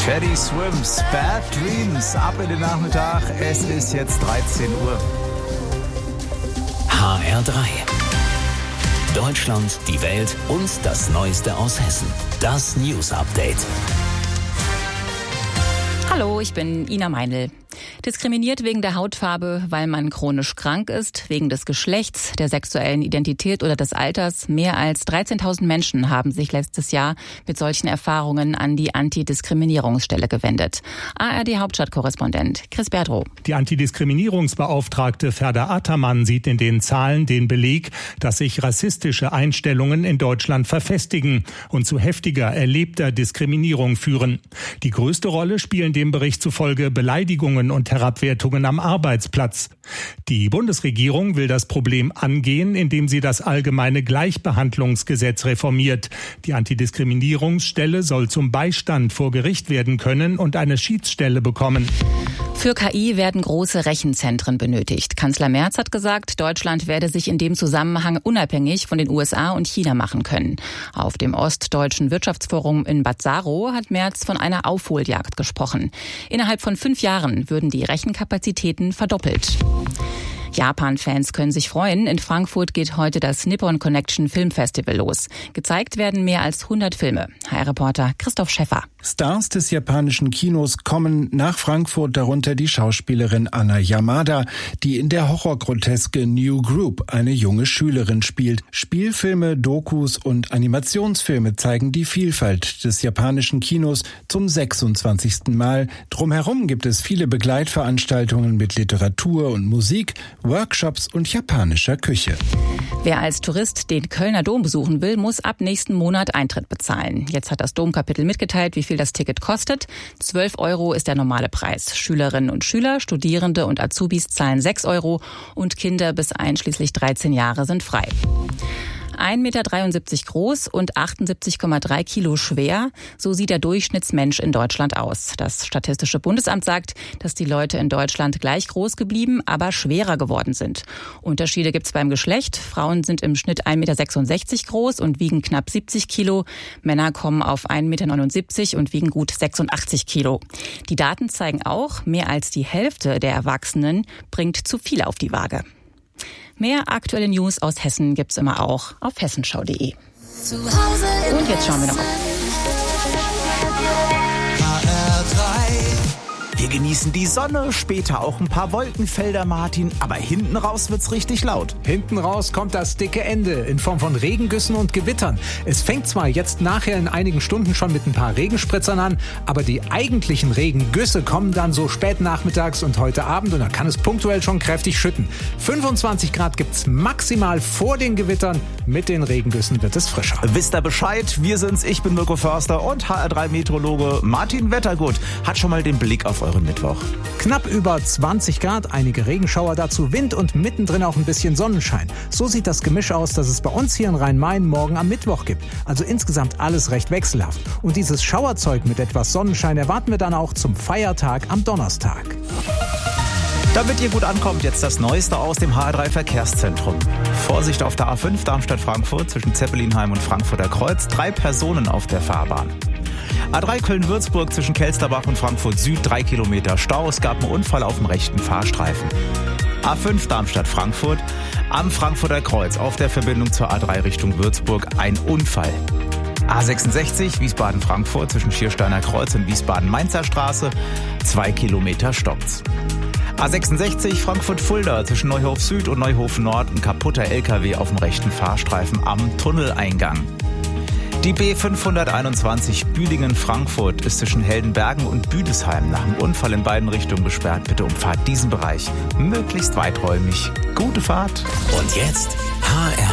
Teddy Swims, Bad Dreams, ab in den Nachmittag. Es ist jetzt 13 Uhr. HR3. Deutschland, die Welt und das Neueste aus Hessen. Das News Update. Hallo, ich bin Ina Meinl. Diskriminiert wegen der Hautfarbe, weil man chronisch krank ist, wegen des Geschlechts, der sexuellen Identität oder des Alters. Mehr als 13.000 Menschen haben sich letztes Jahr mit solchen Erfahrungen an die Antidiskriminierungsstelle gewendet. ARD-Hauptstadtkorrespondent Chris Berdrow. Die Antidiskriminierungsbeauftragte Ferda Ataman sieht in den Zahlen den Beleg, dass sich rassistische Einstellungen in Deutschland verfestigen und zu heftiger erlebter Diskriminierung führen. Die größte Rolle spielen dem Bericht zufolge Beleidigungen und Herabwertungen am Arbeitsplatz. Die Bundesregierung will das Problem angehen, indem sie das allgemeine Gleichbehandlungsgesetz reformiert. Die Antidiskriminierungsstelle soll zum Beistand vor Gericht werden können und eine Schiedsstelle bekommen. Für KI werden große Rechenzentren benötigt. Kanzler Merz hat gesagt, Deutschland werde sich in dem Zusammenhang unabhängig von den USA und China machen können. Auf dem Ostdeutschen Wirtschaftsforum in Bad Saro hat Merz von einer Aufholjagd gesprochen. Innerhalb von 5 Jahren würden die Rechenkapazitäten verdoppelt. Japan-Fans können sich freuen. In Frankfurt geht heute das Nippon Connection Film Festival los. Gezeigt werden mehr als 100 Filme. HR-Reporter Christoph Schäffer. Stars des japanischen Kinos kommen nach Frankfurt, darunter die Schauspielerin Anna Yamada, die in der Horrorgroteske New Group eine junge Schülerin spielt. Spielfilme, Dokus und Animationsfilme zeigen die Vielfalt des japanischen Kinos zum 26. Mal. Drumherum gibt es viele Begleitveranstaltungen mit Literatur und Musik, Workshops und japanischer Küche. Wer als Tourist den Kölner Dom besuchen will, muss ab nächsten Monat Eintritt bezahlen. Jetzt hat das Domkapitel mitgeteilt, wie viel das Ticket kostet. 12 € ist der normale Preis. Schülerinnen und Schüler, Studierende und Azubis zahlen 6 € und Kinder bis einschließlich 13 Jahre sind frei. 1,73 Meter groß und 78,3 Kilo schwer. So sieht der Durchschnittsmensch in Deutschland aus. Das Statistische Bundesamt sagt, dass die Leute in Deutschland gleich groß geblieben, aber schwerer geworden sind. Unterschiede gibt's beim Geschlecht. Frauen sind im Schnitt 1,66 Meter groß und wiegen knapp 70 Kilo. Männer kommen auf 1,79 Meter und wiegen gut 86 Kilo. Die Daten zeigen auch, mehr als die Hälfte der Erwachsenen bringt zu viel auf die Waage. Mehr aktuelle News aus Hessen gibt's immer auch auf hessenschau.de. Und jetzt schauen wir noch auf. Wir genießen die Sonne, später auch ein paar Wolkenfelder, Martin, aber hinten raus wird's richtig laut. Hinten raus kommt das dicke Ende in Form von Regengüssen und Gewittern. Es fängt zwar jetzt nachher in einigen Stunden schon mit ein paar Regenspritzern an, aber die eigentlichen Regengüsse kommen dann so spät nachmittags und heute Abend und da kann es punktuell schon kräftig schütten. 25 Grad gibt's maximal vor den Gewittern, mit den Regengüssen wird es frischer. Wisst ihr Bescheid? Wir sind's, ich bin Mirko Förster und HR3-Meteorologe Martin Wettergut hat schon mal den Blick auf euren Mittwoch. Knapp über 20 Grad, einige Regenschauer, dazu Wind und mittendrin auch ein bisschen Sonnenschein. So sieht das Gemisch aus, das es bei uns hier in Rhein-Main morgen am Mittwoch gibt. Also insgesamt alles recht wechselhaft. Und dieses Schauerzeug mit etwas Sonnenschein erwarten wir dann auch zum Feiertag am Donnerstag. Damit ihr gut ankommt, jetzt das Neueste aus dem HR3 Verkehrszentrum. Vorsicht auf der A5 Darmstadt-Frankfurt zwischen Zeppelinheim und Frankfurter Kreuz. 3 Personen auf der Fahrbahn. A3 Köln-Würzburg zwischen Kelsterbach und Frankfurt Süd, 3 Kilometer Stau. Es gab einen Unfall auf dem rechten Fahrstreifen. A5 Darmstadt-Frankfurt am Frankfurter Kreuz auf der Verbindung zur A3 Richtung Würzburg ein Unfall. A66 Wiesbaden-Frankfurt zwischen Schiersteiner Kreuz und Wiesbaden-Mainzer Straße, 2 Kilometer stoppt's. A66 Frankfurt-Fulda zwischen Neuhof Süd und Neuhof Nord ein kaputter LKW auf dem rechten Fahrstreifen am Tunneleingang. Die B521 Büdingen-Frankfurt ist zwischen Heldenbergen und Büdesheim nach einem Unfall in beiden Richtungen gesperrt. Bitte umfahrt diesen Bereich möglichst weiträumig. Gute Fahrt. Und jetzt HR